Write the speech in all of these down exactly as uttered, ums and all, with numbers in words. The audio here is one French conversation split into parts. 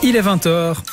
Il est vingt heures.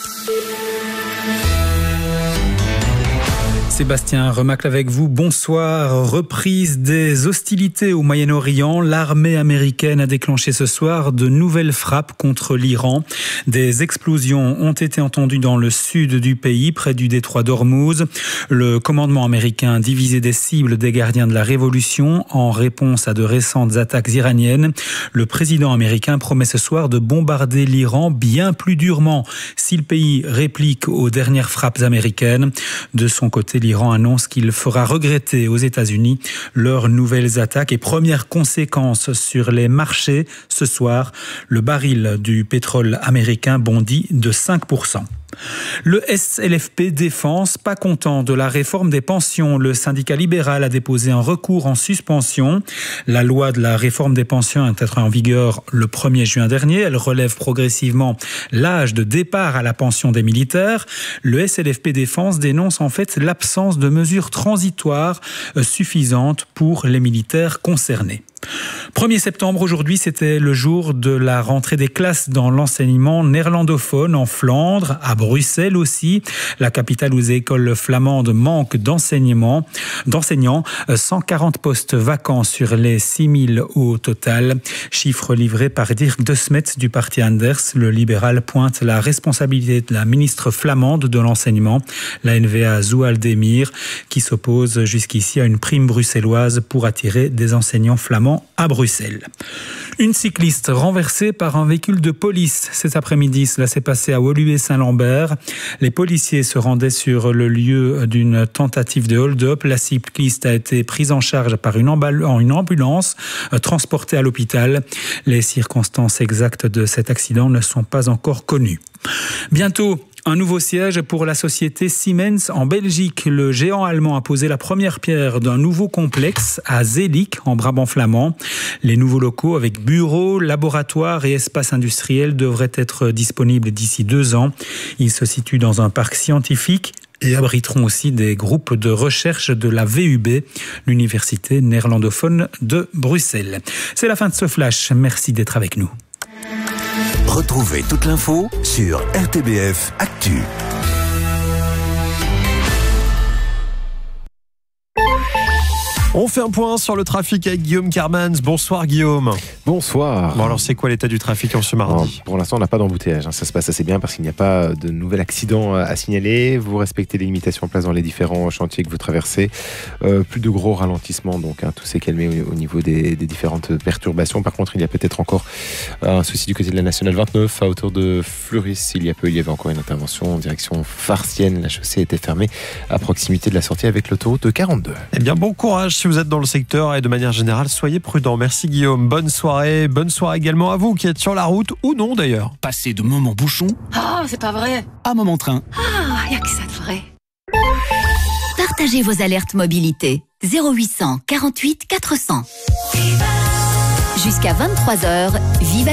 Sébastien Remacle avec vous. Bonsoir. Reprise des hostilités au Moyen-Orient. L'armée américaine a déclenché ce soir de nouvelles frappes contre l'Iran. Des explosions ont été entendues dans le sud du pays, près du détroit d'Ormuz. Le commandement américain a divisé des cibles des gardiens de la révolution en réponse à de récentes attaques iraniennes. Le président américain promet ce soir de bombarder l'Iran bien plus durement si le pays réplique aux dernières frappes américaines. De son côté, l'Iran annonce qu'il fera regretter aux États-Unis leurs nouvelles attaques et premières conséquences sur les marchés. Ce soir, le baril du pétrole américain bondit de cinq pour cent. Le S L F P Défense, pas content de la réforme des pensions. Le syndicat libéral a déposé un recours en suspension. La loi de la réforme des pensions est entrée en vigueur le premier juin dernier. Elle relève progressivement l'âge de départ à la pension des militaires. Le S L F P Défense dénonce en fait l'absence de mesures transitoires suffisantes pour les militaires concernés. premier septembre, aujourd'hui, c'était le jour de la rentrée des classes dans l'enseignement néerlandophone en Flandre, à Bruxelles aussi, la capitale où les écoles flamandes manquent d'enseignement, d'enseignants, cent quarante postes vacants sur les six mille au total. Chiffre livré par Dirk de Smet du parti Anders. Le libéral pointe la responsabilité de la ministre flamande de l'enseignement, la N V A Zoual Demir, qui s'oppose jusqu'ici à une prime bruxelloise pour attirer des enseignants flamands à Bruxelles. Une cycliste renversée par un véhicule de police cet après-midi. Cela s'est passé à Woluwe-Saint-Lambert. Les policiers se rendaient sur le lieu d'une tentative de hold-up. La cycliste a été prise en charge par une, une ambulance, euh, transportée à l'hôpital. Les circonstances exactes de cet accident ne sont pas encore connues. Bientôt, un nouveau siège pour la société Siemens en Belgique. Le géant allemand a posé la première pierre d'un nouveau complexe à Zeelik, en Brabant flamand. Les nouveaux locaux avec bureaux, laboratoires et espaces industriels devraient être disponibles d'ici deux ans. Ils se situent dans un parc scientifique et abriteront aussi des groupes de recherche de la V U B, l'université néerlandophone de Bruxelles. C'est la fin de ce flash. Merci d'être avec nous. Retrouvez toute l'info sur R T B F Actu. On fait un point sur le trafic avec Guillaume Carmans. Bonsoir Guillaume. Bonsoir. Bon alors c'est quoi l'état du trafic en ce mardi ? Alors, pour l'instant on n'a pas d'embouteillage, hein. Ça se passe assez bien parce qu'il n'y a pas de nouvel accident à signaler. Vous respectez les limitations en place dans les différents chantiers que vous traversez. Euh, plus de gros ralentissements, donc hein, tout s'est calmé au, au niveau des, des différentes perturbations. Par contre il y a peut-être encore un souci du côté de la nationale vingt-neuf à hauteur de Fleuris. Il y a peu il y avait encore une intervention en direction Farcienne. La chaussée était fermée à proximité de la sortie avec l'autoroute de quarante-deux. Eh bien bon courage si vous êtes dans le secteur et de manière générale, soyez prudents. Merci Guillaume. Bonne soirée. Bonne soirée également à vous qui êtes sur la route ou non d'ailleurs. Passer de moment bouchon Oh, c'est pas vrai. à moment train. Ah, y a que ça de vrai. Partagez vos alertes mobilité. zéro huit cent quarante-huit quatre cents. Jusqu'à vingt-trois heures, vive